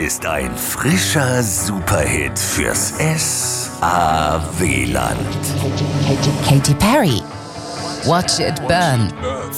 ist ein frischer Superhit fürs SAW-Land. Katy Perry. Watch it burn.